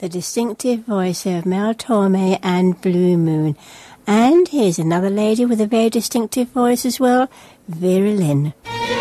the distinctive voice of Mel Torme and Blue Moon. And here's another lady with a very distinctive voice as well, Vera Lynn.